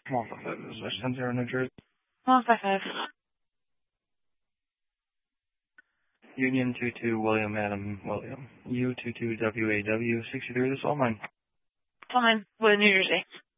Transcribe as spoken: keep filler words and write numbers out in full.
one five five, this is West ten zero, New Jersey. one five five. Union two two, William Adam William. U two two W A W, sixty-three, this is all mine. It's all mine. What, New Jersey?